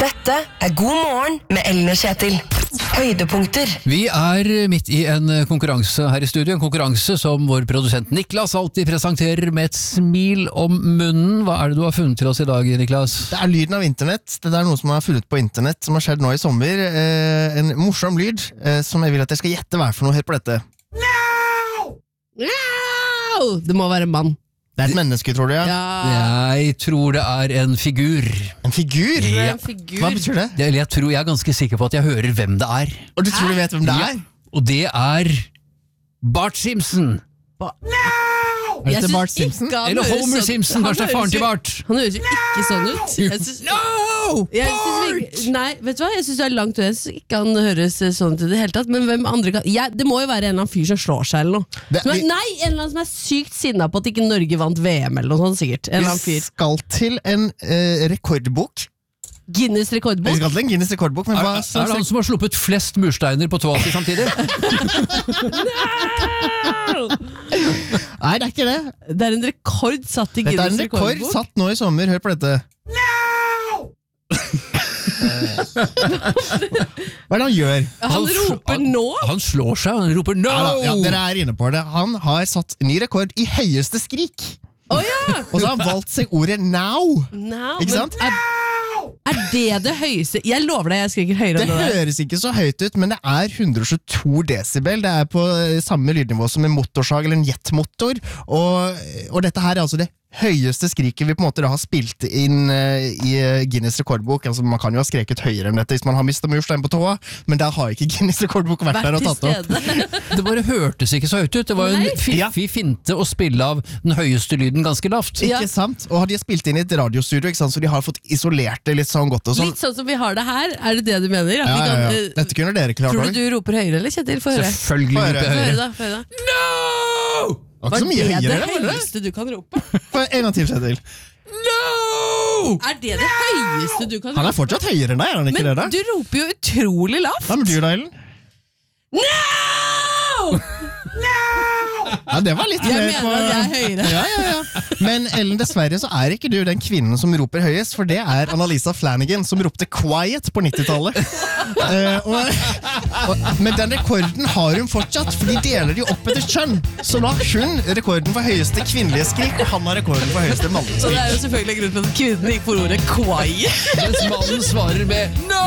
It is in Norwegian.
Dette God morgen med Ellen og Kjetil. Høydepunkter. Vi midt i en konkurranse her i studio, en konkurranse som vår produsent Niklas alltid presenterer med et smil om munnen. Hva det du har funnet til oss i dag, Niklas? Det lyden av internett. Det noe som har funnet på internett, som har skjedd nå i sommer. En morsom lyd, som jeg vil at jeg skal gjette hva for noe helt på dette. No! Det må være en mann. Det et menneske, tror du, ja? Jeg tror det en figur. En figur? Ja. En figur. Hva betyr det? Jeg er ganske sikker på at jeg hører hvem det Og du tror du vet hvem det Ja. Og det Bart Simpson. Er det Bart Simpson? Eller Homer Simpson, kanskje faren til Bart. Han høres jo ikke sånn ut. Nei, vet du hva? Jeg synes det langt ut. Jeg synes ikke han høres sånn ut i det hele tatt. Men hvem andre kan... Det må jo være en eller annen fyr som slår seg eller noe. Nei, en eller annen som sykt sinnet på at ikke Norge vant VM eller noe sånt, sikkert. En eller annen fyr. Vi skal til en rekordbok. Guinness rekordbok. Vi skal til en Guinness rekordbok, men hva det han som har sluppet flest mursteiner på toa si samtidig? Nei, det ikke det. Det en rekord satt i Guinness rekordbok. Dette en rekord satt nå i sommer. Hør på dette. Hva det han gjør? Han roper nå. Han slår seg, han roper no! Ja, dere inne på det. Han har satt ny rekord i høyeste skrik. Oh, ja. Og så har han valgt seg ordet now. Ikke sant? Det høyeste? Jeg lover deg, jeg skriker høyere enn det. Det høres ikke så høyt ut, men det 122 decibel. Det på samme lydnivå som en motorsag eller en jetmotor. Og dette her altså det høyeste skriket vi på en måte da har spilt inn i Guinness rekordbok. Altså, man kan jo ha skreket høyere enn dette hvis man har mistet murstein på tåa, men der har ikke Guinness rekordbok vært der og tatt opp. Det bare hørtes ikke så høyt ut. Det var jo en fiffig finte å spille av den høyeste lyden ganske lavt. Ikke sant? Og de har spilt inn i et radiostudio, ikke sant? Så de har fått isolert det litt sånn godt og sånn. Litt sånn som vi har det her, det du mener? Ja. Dette kunne dere klart. Tror du roper høyere, eller Kjetil? Få høre. Selvfølgelig roper jeg høyere. Hør da. No! Var det høyeste du kan rope? En gang til, Kjetil. No! Det høyeste du kan rope? Han fortsatt høyere enn deg, han ikke det da? Men du roper jo utrolig lavt. Hva med du da, Ellen? No! Ja, det var litt mer på... Jeg mener at jeg høyere. Ja. Men Ellen, dessverre så ikke du den kvinnen som roper høyest, for det Annalisa Flanagan som ropte quiet på 90-tallet. Men den rekorden har hun fortsatt, for de deler de opp etter kjønn. Så da har hun rekorden for høyeste kvinnelige skrik, og han har rekorden for høyeste mannlige skrik. Så det jo selvfølgelig grunn til at kvinnen gikk for ordet quiet. Mens mannen svarer med no!